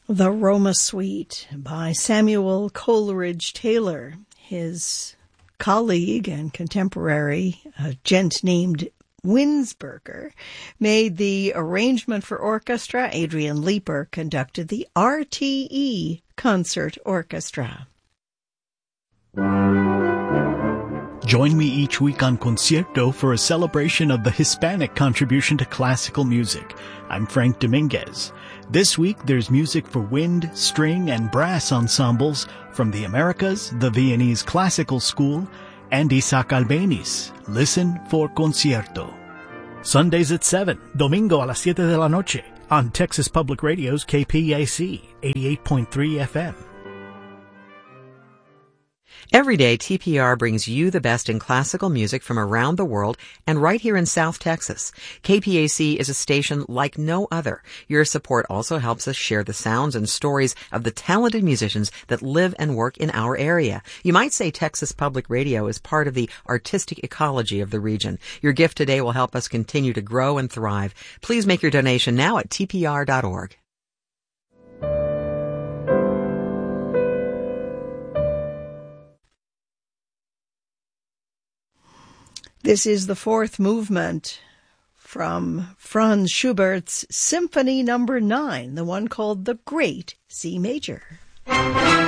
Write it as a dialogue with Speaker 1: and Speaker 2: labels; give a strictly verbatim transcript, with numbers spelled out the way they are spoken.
Speaker 1: The Roma Suite by Samuel Coleridge Taylor. His colleague and contemporary, a gent named Winsberger, made the arrangement for orchestra. Adrian Leeper conducted the R T E Concert Orchestra.
Speaker 2: Join me each week on Concierto for a celebration of the Hispanic contribution to classical music. I'm Frank Dominguez. This week, there's music for wind, string, and brass ensembles from the Americas, the Viennese Classical School, and Isaac Albéniz. Listen for Concierto. Sundays at seven, domingo a las siete de la noche, on Texas Public Radio's K P A C eighty-eight point three F M.
Speaker 3: Every day, T P R brings you the best in classical music from around the world and right here in South Texas. K P A C is a station like no other. Your support also helps us share the sounds and stories of the talented musicians that live and work in our area. You might say Texas Public Radio is part of the artistic ecology of the region. Your gift today will help us continue to grow and thrive. Please make your donation now at T P R dot org.
Speaker 1: This is the fourth movement from Franz Schubert's Symphony Number nine, the one called the Great C Major.